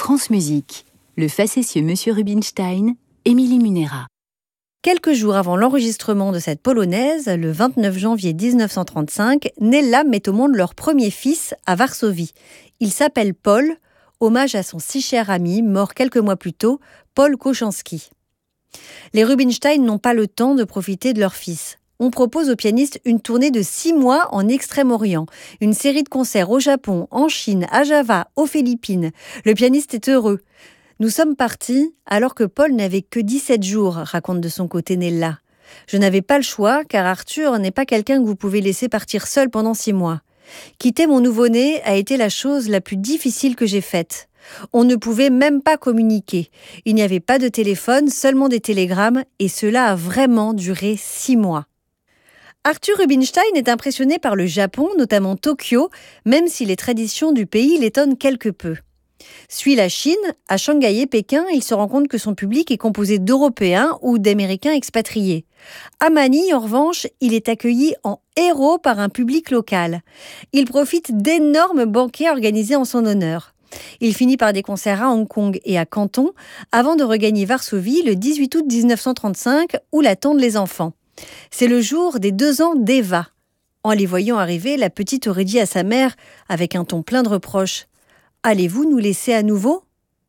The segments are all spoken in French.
France Musique, le facétieux Monsieur Rubinstein, Émilie Munera. Quelques jours avant l'enregistrement de cette polonaise, le 29 janvier 1935, Nella met au monde leur premier fils à Varsovie. Il s'appelle Paul, hommage à son si cher ami, mort quelques mois plus tôt, Paul Kochanski. Les Rubinstein n'ont pas le temps de profiter de leur fils. On propose au pianiste une tournée de 6 mois en Extrême-Orient, une série de concerts au Japon, en Chine, à Java, aux Philippines. Le pianiste est heureux. Nous sommes partis alors que Paul n'avait que 17 jours, raconte de son côté Nella. Je n'avais pas le choix car Arthur n'est pas quelqu'un que vous pouvez laisser partir seul pendant 6 mois. Quitter mon nouveau-né a été la chose la plus difficile que j'ai faite. On ne pouvait même pas communiquer. Il n'y avait pas de téléphone, seulement des télégrammes et cela a vraiment duré 6 mois. Arthur Rubinstein est impressionné par le Japon, notamment Tokyo, même si les traditions du pays l'étonnent quelque peu. Suit la Chine, à Shanghai et Pékin, il se rend compte que son public est composé d'Européens ou d'Américains expatriés. À Manille, en revanche, il est accueilli en héros par un public local. Il profite d'énormes banquets organisés en son honneur. Il finit par des concerts à Hong Kong et à Canton, avant de regagner Varsovie le 18 août 1935, où l'attendent les enfants. C'est le jour des 2 ans d'Eva. En les voyant arriver, la petite aurait dit à sa mère, avec un ton plein de reproches, « Allez-vous nous laisser à nouveau ?»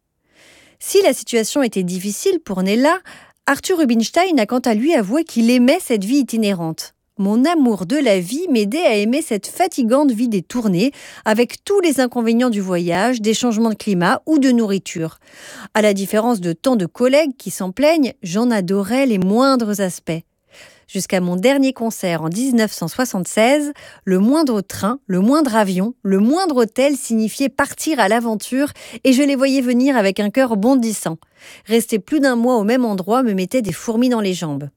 Si la situation était difficile pour Nella, Arthur Rubinstein a quant à lui avoué qu'il aimait cette vie itinérante. « Mon amour de la vie m'aidait à aimer cette fatigante vie des tournées, avec tous les inconvénients du voyage, des changements de climat ou de nourriture. À la différence de tant de collègues qui s'en plaignent, j'en adorais les moindres aspects. » Jusqu'à mon dernier concert en 1976, le moindre train, le moindre avion, le moindre hôtel signifiait partir à l'aventure et je les voyais venir avec un cœur bondissant. Rester plus d'1 mois au même endroit me mettait des fourmis dans les jambes.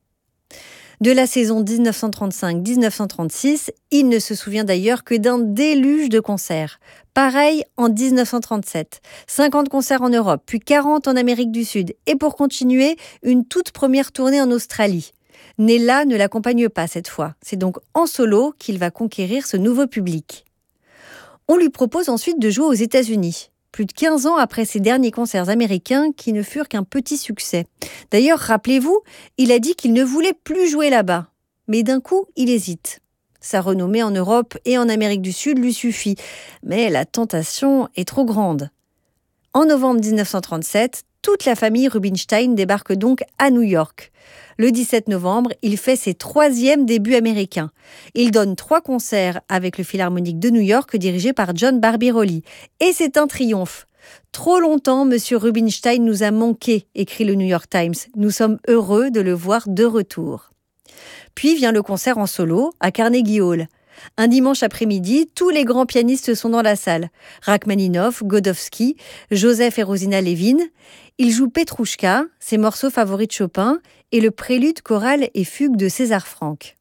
De la saison 1935-1936, il ne se souvient d'ailleurs que d'un déluge de concerts. Pareil en 1937, 50 concerts en Europe, puis 40 en Amérique du Sud et pour continuer, une toute première tournée en Australie. Nella ne l'accompagne pas cette fois. C'est donc en solo qu'il va conquérir ce nouveau public. On lui propose ensuite de jouer aux États-Unis, plus de 15 ans après ses derniers concerts américains qui ne furent qu'un petit succès. D'ailleurs, rappelez-vous, il a dit qu'il ne voulait plus jouer là-bas. Mais d'un coup, il hésite. Sa renommée en Europe et en Amérique du Sud lui suffit, mais la tentation est trop grande. En novembre 1937, toute la famille Rubinstein débarque donc à New York. Le 17 novembre, il fait ses 3e débuts américains. Il donne 3 concerts avec le Philharmonique de New York dirigé par John Barbirolli. Et c'est un triomphe. « Trop longtemps, Monsieur Rubinstein nous a manqué », écrit le New York Times. « Nous sommes heureux de le voir de retour. » Puis vient le concert en solo à Carnegie Hall. Un dimanche après-midi, tous les grands pianistes sont dans la salle. Rachmaninov, Godowsky, Joseph et Rosina Levin. Ils jouent Petrouchka, ses morceaux favoris de Chopin, et le prélude choral et fugue de César Franck.